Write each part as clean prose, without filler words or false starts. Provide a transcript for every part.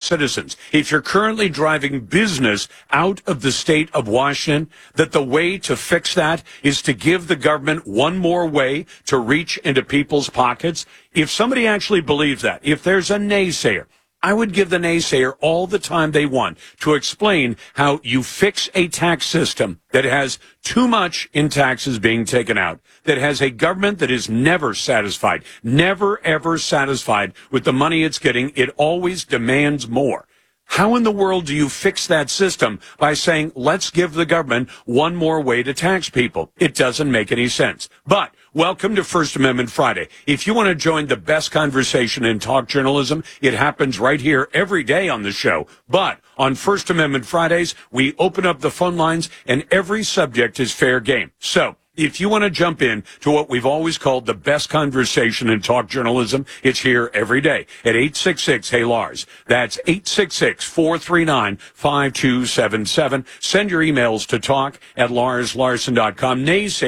citizens, if you're currently driving business out of the state of Washington, that the way to fix that is to give the government one more way to reach into people's pockets? If somebody actually believes that, if there's a naysayer, I would give the naysayer all the time they want to explain how you fix a tax system that has too much in taxes being taken out, that has a government that is never satisfied, never, ever satisfied with the money it's getting. It always demands more. How in the world do you fix that system by saying, let's give the government one more way to tax people? It doesn't make any sense. But welcome to First Amendment Friday. If you want to join the best conversation in talk journalism, it happens right here every day on the show. But on First Amendment Fridays, we open up the phone lines and every subject is fair game. So if you want to jump in to what we've always called the best conversation in talk journalism, it's here every day at 866-HEY-LARS. That's 866-439-5277. Send your emails to talk@larslarson.com.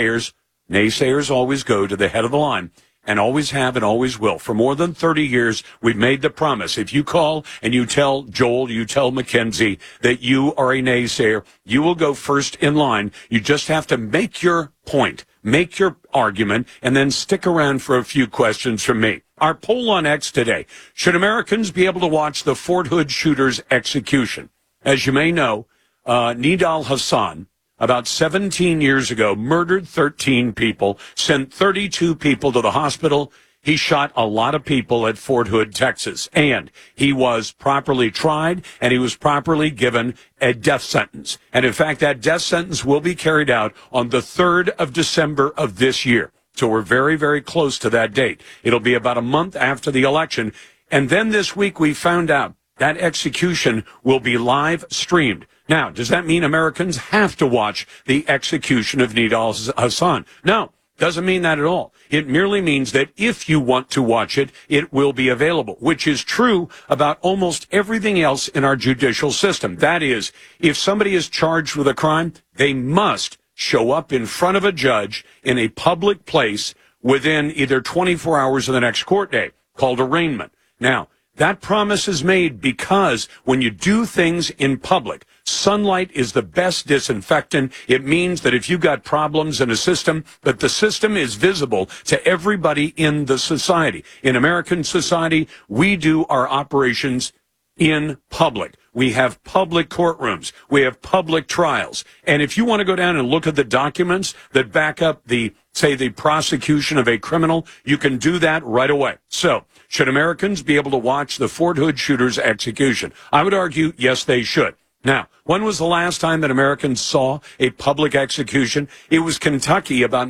Naysayers always go to the head of the line and always have and always will. For more than 30 years, we've made the promise. If you call and you tell Joel, you tell Mackenzie that you are a naysayer, you will go first in line. You just have to make your point, make your argument, and then stick around for a few questions from me. Our poll on X today: should Americans be able to watch the Fort Hood shooter's execution? As you may know, Nidal Hasan, about 17 years ago, murdered 13 people, sent 32 people to the hospital. He shot a lot of people at Fort Hood, Texas, and he was properly tried, and he was properly given a death sentence. And in fact, that death sentence will be carried out on the 3rd of December of this year. So we're very, very close to that date. It'll be about a month after the election. And then this week we found out that execution will be live streamed. Now, does that mean Americans have to watch the execution of Nidal Hasan? No, doesn't mean that at all. It merely means that if you want to watch it, it will be available, which is true about almost everything else in our judicial system. That is, if somebody is charged with a crime, they must show up in front of a judge in a public place within either 24 hours of the next court day, called arraignment. Now, that promise is made because when you do things in public, sunlight is the best disinfectant. It means that if you've got problems in a system, that the system is visible to everybody in the society. In American society, we do our operations in public. We have public courtrooms. We have public trials. And if you want to go down and look at the documents that back up the prosecution of a criminal, you can do that right away. So, should Americans be able to watch the Fort Hood shooter's execution? I would argue, yes, they should. Now, when was the last time that Americans saw a public execution? It was Kentucky about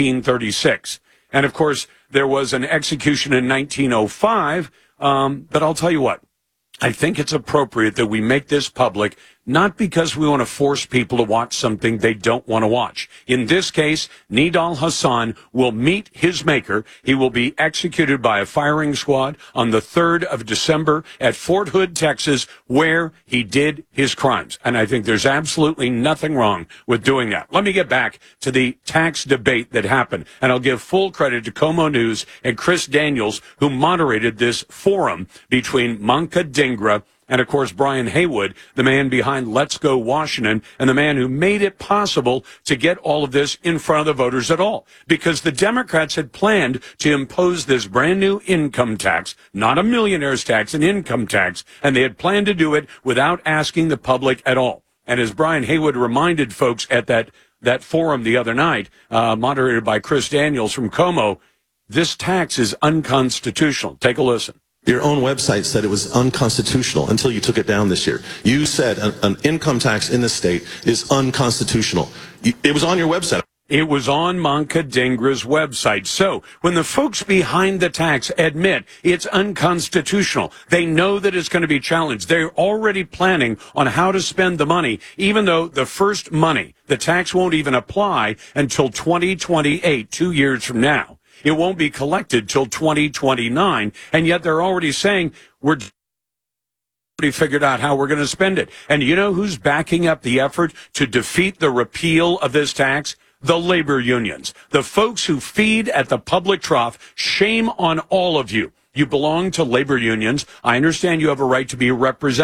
1936. And, of course, there was an execution in 1905. But I'll tell you what. I think it's appropriate that we make this public, not because we want to force people to watch something they don't want to watch. In this case, Nidal Hasan will meet his maker. He will be executed by a firing squad on the 3rd of December at Fort Hood, Texas, where he did his crimes. And I think there's absolutely nothing wrong with doing that. Let me get back to the tax debate that happened. And I'll give full credit to Como News and Chris Daniels, who moderated this forum between Manka Dhingra and, of course, Brian Haywood, the man behind Let's Go Washington, and the man who made it possible to get all of this in front of the voters at all. Because the Democrats had planned to impose this brand new income tax, not a millionaire's tax, an income tax, and they had planned to do it without asking the public at all. And as Brian Haywood reminded folks at that forum the other night, moderated by Chris Daniels from Como, this tax is unconstitutional. Take a listen. Your own website said it was unconstitutional until you took it down this year. You said an income tax in this state is unconstitutional. It was on your website. It was on Manka Dhingra's website. So when the folks behind the tax admit it's unconstitutional, they know that it's going to be challenged. They're already planning on how to spend the money, even though the first money, the tax won't even apply until 2028, 2 years from now. It won't be collected till 2029, and yet they're already saying we're already figured out how we're going to spend it. And you know who's backing up the effort to defeat the repeal of this tax? The labor unions, the folks who feed at the public trough. Shame on all of you. You belong to labor unions. I understand you have a right to be represented.